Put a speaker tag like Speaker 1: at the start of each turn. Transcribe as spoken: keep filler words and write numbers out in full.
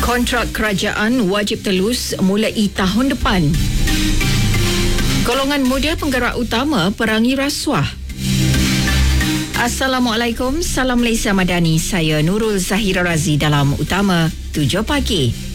Speaker 1: Kontrak kerajaan wajib telus mulai tahun depan. Golongan muda penggerak utama perangi rasuah. Assalamualaikum, salam Malaysia Madani. Saya Nurul Zahira Razi dalam Utama tujuh pagi.